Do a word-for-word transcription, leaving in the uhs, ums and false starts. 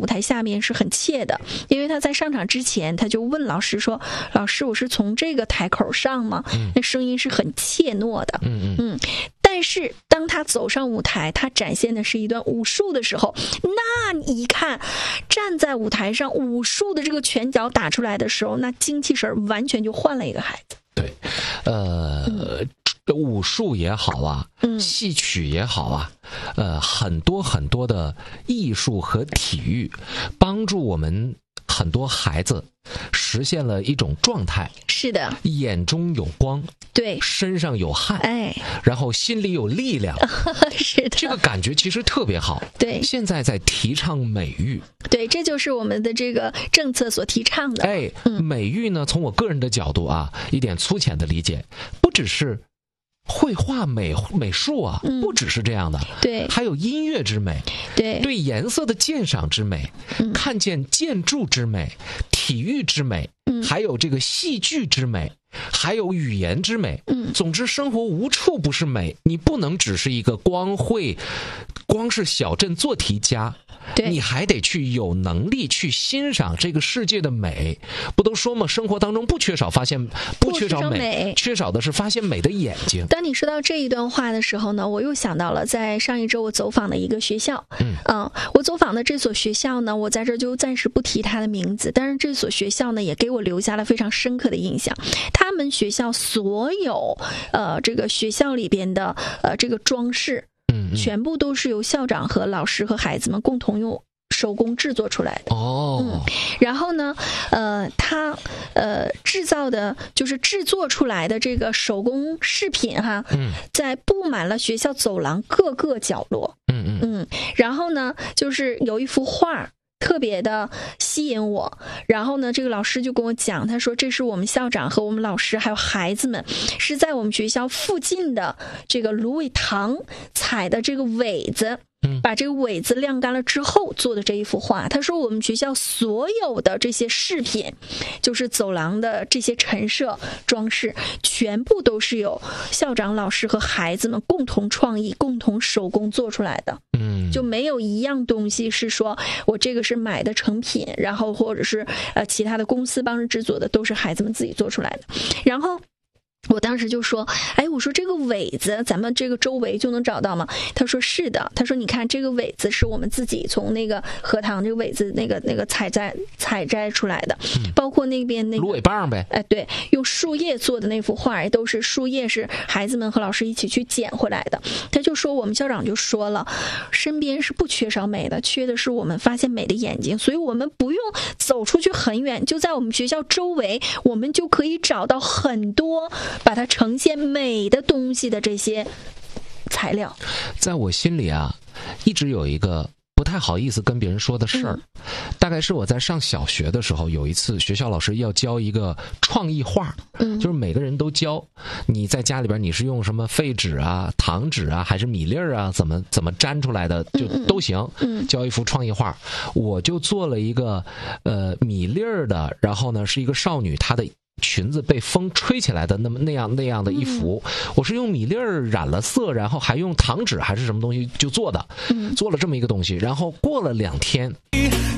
台下面是很怯的，因为他在上场之前他就问老师说，老师我是从这个台口上吗？那声音是很怯懦的。 嗯嗯，但是当他走上舞台，他展现的是一段武术的时候，那一看站在舞台上武术的这个拳脚打出来的时候，那精气神完全就换了一个孩子。 对，呃、嗯、武术也好啊， 嗯， 戏曲也好啊，呃，很多很多的艺术和体育帮助我们很多孩子实现了一种状态。 是的， 眼中有光， 对， 身上有汗， 哎， 然后心里有力量。 是的， 这个感觉其实特别好。 对， 现在在提倡美育， 对，这就是我们的这个政策所提倡的。 哎， 嗯、 美育呢，从我个人的角度啊，一点粗浅的理解，不只是绘画美美术啊， 嗯， 不只是这样的， 对， 还有音乐之美， 对， 对颜色的鉴赏之美， 嗯， 看见建筑之美，体育之美， 嗯， 还有这个戏剧之美，还有语言之美， 嗯， 总之生活无处不是美，你不能只是一个光会，光是小镇做题家。 对， 你还得去有能力去欣赏这个世界的美。不都说吗？生活当中不缺少发现，不缺少 美, 美缺少的是发现美的眼睛。 当你说到这一段话的时候呢，我又想到了在上一周我走访的一个学校。 嗯， 嗯，我走访的这所学校呢，我在这就暂时不提它的名字，但是这所学校呢也给我留下了非常深刻的印象。他们学校所有呃这个学校里边的呃这个装饰， 嗯， 全部都是由校长和老师和孩子们共同用手工制作出来的。 哦， 嗯，然后呢，呃，他呃制造的就是制作出来的这个手工饰品哈， 嗯， 在布满了学校走廊各个角落。 嗯嗯嗯，然后呢，就是有一幅画特别的吸引我，然后呢，这个老师就跟我讲，他说这是我们校长和我们老师还有孩子们是在我们学校附近的这个芦苇塘采的这个苇子，把这个苇子晾干了之后做的这一幅画。他说我们学校所有的这些饰品，就是走廊的这些陈设装饰，全部都是由校长老师和孩子们共同创意共同手工做出来的。 嗯， 就没有一样东西是说我这个是买的成品，然后或者是呃其他的公司帮着制作的，都是孩子们自己做出来的。然后我当时就说，哎，我说这个苇子咱们这个周围就能找到吗？他说是的，他说你看这个苇子是我们自己从那个荷塘这个苇子那个那个采摘采摘出来的，包括那边那个芦苇棒呗， 哎，对，用树叶做的那幅画也都是树叶，是孩子们和老师一起去捡回来的。他就说我们校长就说了，身边是不缺少美的，缺的是我们发现美的眼睛，所以我们不用走出去很远，就在我们学校周围，我们就可以找到很多把它呈现美的东西的这些材料。 在我心里啊，一直有一个不太好意思跟别人说的事儿、嗯、大概是我在上小学的时候，有一次学校老师要教一个创意画，嗯，就是每个人都教，你在家里边你是用什么废纸啊、糖纸啊，还是米粒儿啊，怎么怎么粘出来的就都行，嗯，教一幅创意画。我就做了一个呃米粒儿的，然后呢是一个少女，她的裙子被风吹起来的那么那样那样的一幅、嗯、我是用米粒儿染了色，然后还用糖纸还是什么东西就做的，嗯，做了这么一个东西。然后过了两天